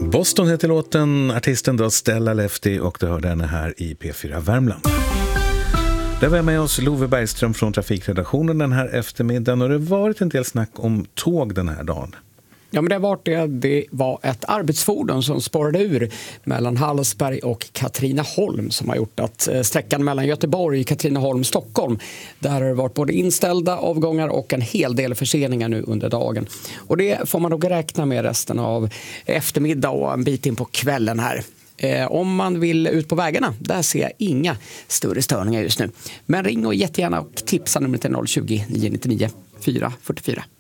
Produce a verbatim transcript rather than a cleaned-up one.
Boston heter låten, artisten då Stella Lefty, och du hörde henne här i P fyra Värmland. Där var med oss Love Bergström från trafikredaktionen den här eftermiddagen, och det har varit en del snack om tåg den här dagen. Ja, men det var det. Det var ett arbetsfordon som spårade ur mellan Hallsberg och Katrineholm som har gjort att sträckan mellan Göteborg, Katrineholm, Stockholm, där har det varit både inställda avgångar och en hel del förseningar nu under dagen. Och det får man nog räkna med resten av eftermiddag och en bit in på kvällen här. Eh, om man vill ut på vägarna, där ser jag inga större störningar just nu. Men ring och jättegärna och tipsa numret till noll tjugo, nio nio nio, fyra fyra fyra.